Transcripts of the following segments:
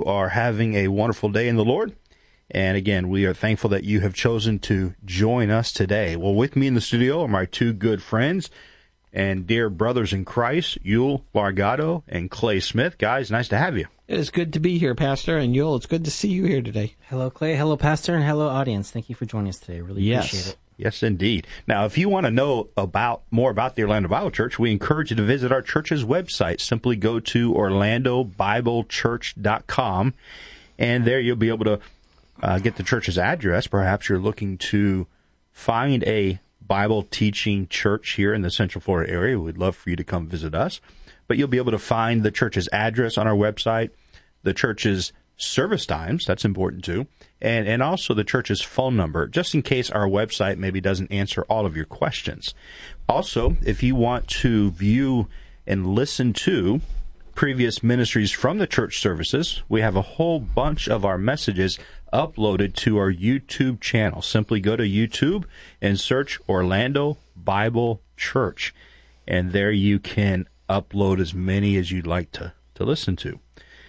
are having a wonderful day in the Lord. And again, we are thankful that you have chosen to join us today. Well, with me in the studio are my two good friends and dear brothers in Christ, Yul Largado and Clay Smith. Guys, nice to have you. It is good to be here, Pastor, and Yul, it's good to see you here today. Hello, Clay. Hello, Pastor, and hello, audience. Thank you for joining us today. Really appreciate it. Yes, indeed. Now, if you want to know more about the Orlando Bible Church, we encourage you to visit our church's website. Simply go to orlandobiblechurch.com, and there you'll be able to get the church's address. Perhaps you're looking to find a Bible teaching church here in the Central Florida area. We'd love for you to come visit us. But you'll be able to find the church's address on our website, the church's service times, that's important too, and also the church's phone number, just in case our website maybe doesn't answer all of your questions. Also, if you want to view and listen to previous ministries from the church services, we have a whole bunch of our messages uploaded to our YouTube channel. Simply go to YouTube and search Orlando Bible Church, and there you can upload as many as you'd like to listen to.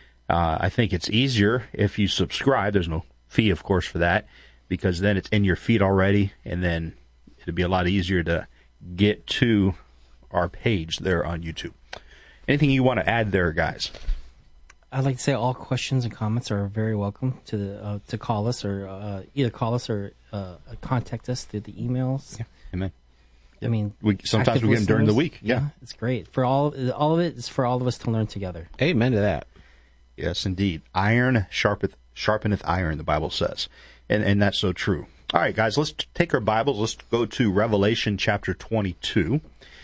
I think it's easier if you subscribe. There's no fee, of course, for that, because then it's in your feed already, and then it'll be a lot easier to get to our page there on YouTube. Anything you want to add there, guys? I'd like to say all questions and comments are very welcome to call us or either call us or contact us through the emails. Yeah. Amen. I mean, sometimes we get them during the week. Yeah, it's great. For all of it is for all of us to learn together. Amen to that. Yes, indeed. Iron sharpeneth iron, the Bible says. And that's so true. All right, guys, let's take our Bibles. Let's go to Revelation chapter 22.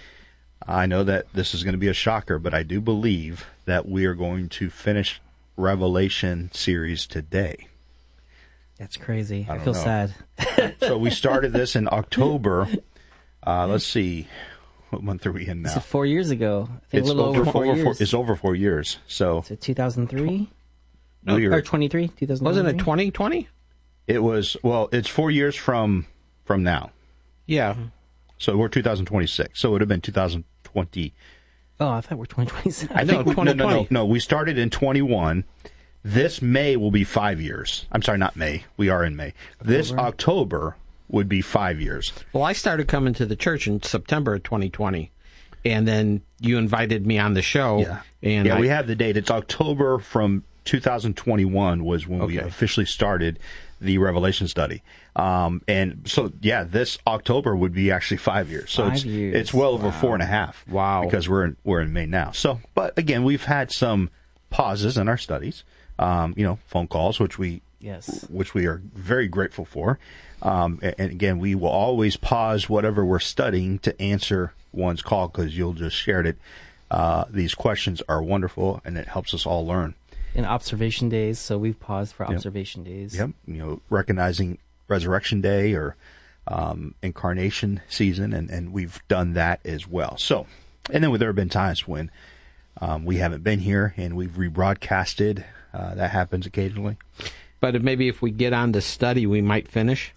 I know that this is going to be a shocker, but I do believe that we are going to finish Revelation series today. That's crazy. I feel sad. So we started this in October. Let's see. What month are we in now? Is it 4 years ago? I think It's a little over 4 years. It's over 4 years. So is it 2003? Or 23? 2003? Wasn't it 2020? It was, well, it's 4 years from now. Yeah. So we're 2026. So it would have been 2020. Oh, I thought we're 2027. I think 2020. No. We started in 21. This May will be 5 years. I'm sorry, not May. We are in May. This October would be 5 years. Well, I started coming to the church in September of 2020, and then you invited me on the show. Yeah, and we have the date. It's October from 2021 was when we officially started the Revelation study. And so, this October would be actually 5 years. So it's well over 4.5. Wow. Because we're in May now. So, but again, we've had some pauses in our studies, phone calls, which we are very grateful for. And again, we will always pause whatever we're studying to answer one's call, because you'll just shared it. These questions are wonderful, and it helps us all learn. In observation days, so we've paused for observation days. Yep, recognizing Resurrection Day or Incarnation season, and we've done that as well. So, and then there have been times when we haven't been here and we've rebroadcasted. That happens occasionally. But maybe if we get on to study, we might finish.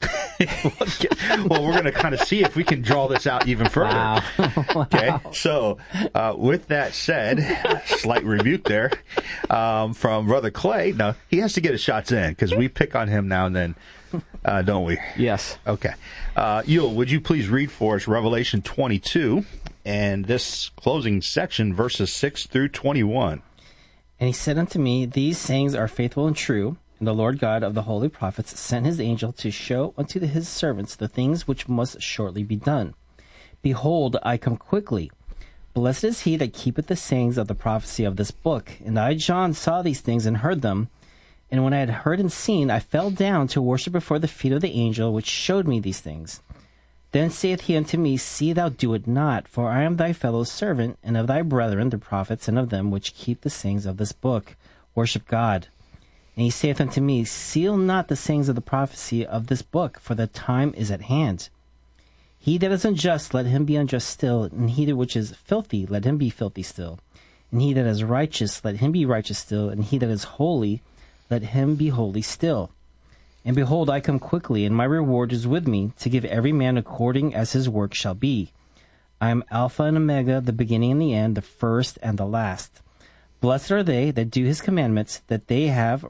Well, we're going to kind of see if we can draw this out even further. Wow. Okay, so with that said, slight rebuke there from Brother Clay. Now, he has to get his shots in, because we pick on him now and then, don't we? Yes. Okay. Yul, would you please read for us Revelation 22 and this closing section, verses 6 through 21? And he said unto me, These sayings are faithful and true. And the Lord God of the holy prophets sent his angel to show unto his servants the things which must shortly be done. Behold, I come quickly. Blessed is he that keepeth the sayings of the prophecy of this book. And I, John, saw these things and heard them. And when I had heard and seen, I fell down to worship before the feet of the angel which showed me these things. Then saith he unto me, See thou do it not, for I am thy fellow servant, and of thy brethren the prophets, and of them which keep the sayings of this book. Worship God. And he saith unto me, Seal not the sayings of the prophecy of this book, for the time is at hand. He that is unjust, let him be unjust still, and he that which is filthy, let him be filthy still. And he that is righteous, let him be righteous still, and he that is holy, let him be holy still. And behold, I come quickly, and my reward is with me, to give every man according as his work shall be. I am Alpha and Omega, the beginning and the end, the first and the last. Blessed are they that do his commandments, that they have